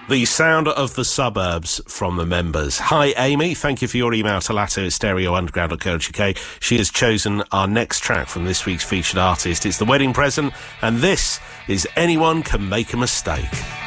The sound of the suburbs from the members. Hi, Amy. Thank you for your email to latte@stereounderground.co.uk. She has chosen our next track from this week's featured artist. It's The Wedding Present, and this is Anyone Can Make a Mistake.